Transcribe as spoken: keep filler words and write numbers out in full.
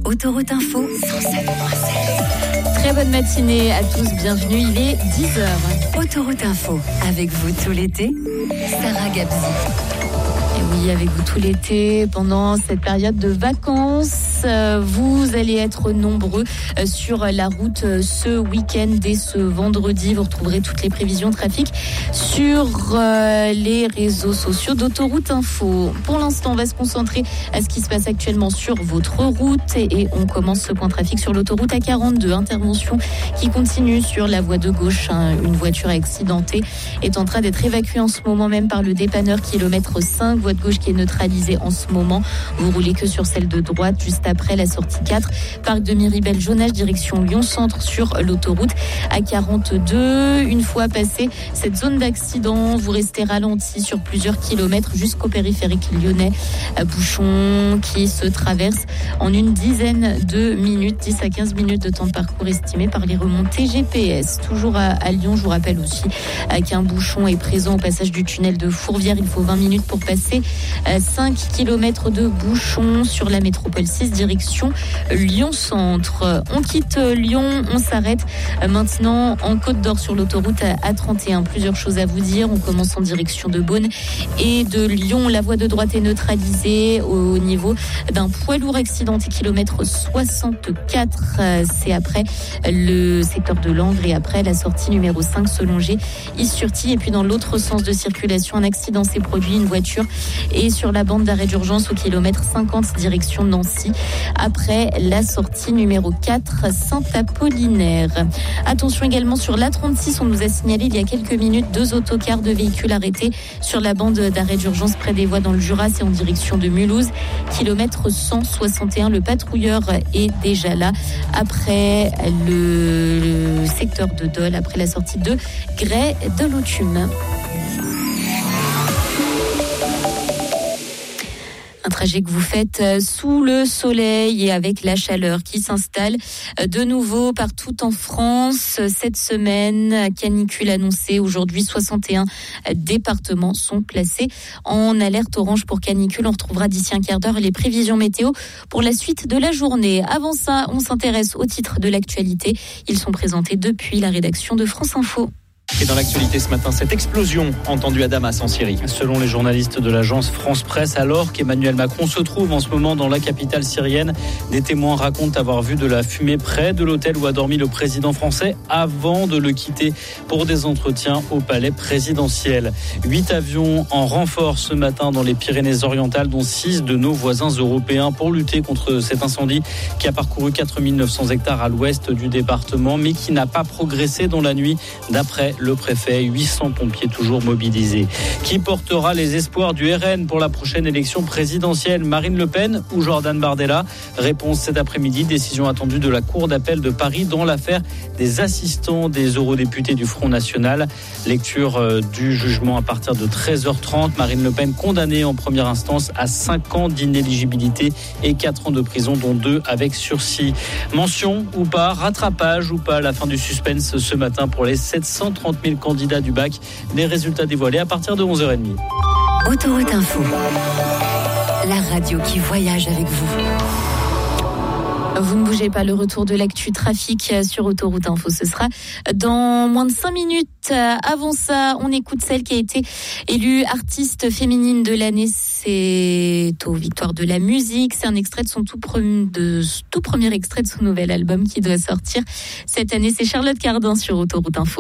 Autoroute Info cent sept point sept. Très bonne matinée à tous, bienvenue, il est dix heures. Autoroute Info, avec vous tout l'été, Sarah Gabzi. Et oui, avec vous tout l'été, pendant cette période de vacances, vous allez être nombreux sur la route ce week-end. Dès ce vendredi, vous retrouverez toutes les prévisions trafic sur les réseaux sociaux d'Autoroute Info. Pour l'instant, on va se concentrer à ce qui se passe actuellement sur votre route et on commence ce point trafic sur l'autoroute A quarante-deux. Intervention qui continue sur la voie de gauche. Une voiture accidentée est en train d'être évacuée en ce moment même par le dépanneur kilomètre cinq. Voie de gauche qui est neutralisée en ce moment. Vous roulez que sur celle de droite, juste après la sortie quatre. Parc de Miribel, Jonage, direction Lyon-Centre sur l'autoroute A quarante-deux. Une fois passé cette zone d'accident, vous restez ralenti sur plusieurs kilomètres jusqu'au périphérique lyonnais. Bouchon qui se traverse en une dizaine de minutes, dix à quinze minutes de temps de parcours estimé par les remontées G P S. Toujours à, à Lyon, je vous rappelle aussi qu'un bouchon est présent au passage du tunnel de Fourvière. Il faut vingt minutes pour passer cinq kilomètres de bouchon sur la métropole six, direction Lyon-Centre. On quitte Lyon, on s'arrête maintenant en Côte d'Or sur l'autoroute A trente et un. Plusieurs choses à vous dire. On commence en direction de Beaune et de Lyon. La voie de droite est neutralisée au niveau d'un poids lourd accidenté, kilomètre soixante-quatre. C'est après le secteur de Langres et après la sortie numéro cinq Solongé, Is-sur-Tille. Et puis dans l'autre sens de circulation, un accident s'est produit. Une voiture est sur la bande d'arrêt d'urgence au kilomètre cinquante, direction Nancy, après la sortie numéro quatre Saint-Apollinaire. Attention également sur l'A trente-six, on nous a signalé il y a quelques minutes deux autocars de véhicules arrêtés sur la bande d'arrêt d'urgence près des voies dans le Jura, c'est en direction de Mulhouse, kilomètre cent soixante et un. Le patrouilleur est déjà là après le, le secteur de Dole, après la sortie de Grès de l'Authume. Un trajet que vous faites sous le soleil et avec la chaleur qui s'installe de nouveau partout en France. Cette semaine, canicule annoncée. Aujourd'hui, soixante et un départements sont placés en alerte orange pour canicule. On retrouvera d'ici un quart d'heure les prévisions météo pour la suite de la journée. Avant ça, on s'intéresse aux titres de l'actualité. Ils sont présentés depuis la rédaction de France Info. Et dans l'actualité ce matin, cette explosion entendue à Damas en Syrie. Selon les journalistes de l'agence France Presse, alors qu'Emmanuel Macron se trouve en ce moment dans la capitale syrienne, des témoins racontent avoir vu de la fumée près de l'hôtel où a dormi le président français avant de le quitter pour des entretiens au palais présidentiel. Huit avions en renfort ce matin dans les Pyrénées-Orientales, dont six de nos voisins européens pour lutter contre cet incendie qui a parcouru quatre mille neuf cents hectares à l'ouest du département, mais qui n'a pas progressé dans la nuit, d'après le préfet. Huit cents pompiers toujours mobilisés. Qui portera les espoirs du R N pour la prochaine élection présidentielle? Marine Le Pen ou Jordan Bardella? Réponse cet après-midi, décision attendue de la Cour d'appel de Paris dans l'affaire des assistants des eurodéputés du Front National. Lecture du jugement à partir de treize heures trente. Marine Le Pen condamnée en première instance à cinq ans d'inéligibilité et quatre ans de prison, dont deux avec sursis. Mention ou pas, rattrapage ou pas, la fin du suspense ce matin pour les sept cent trente mille candidats du bac. Les résultats dévoilés à partir de onze heures trente. Autoroute Info, la radio qui voyage avec vous. Vous ne bougez pas, le retour de l'actu trafic sur Autoroute Info, ce sera dans moins de cinq minutes. Avant ça, on écoute celle qui a été élue artiste féminine de l'année. C'est aux Victoires de la musique. C'est un extrait de son tout, pre- de, tout premier extrait de son nouvel album qui doit sortir cette année. C'est Charlotte Cardin sur Autoroute Info.